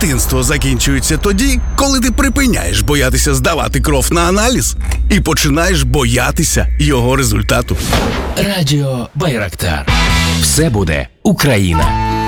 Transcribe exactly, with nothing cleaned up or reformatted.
Дитинство закінчується тоді, коли ти припиняєш боятися здавати кров на аналіз і починаєш боятися його результату. Радіо Байрактар. Все буде Україна.